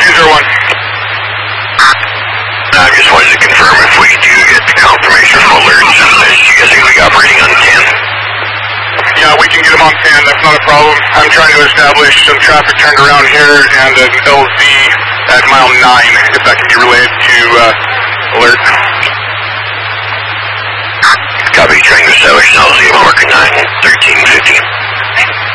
201. I just wanted to confirm if we do get the confirmation from alerts, you guys are going to be operating on 10. Yeah, we can get them on 10, that's not a problem. I'm trying to establish some traffic turned around here and an LZ at mile 9, if that can be relayed to alert. Copy, trying to establish an LZ at marker 9, 1350.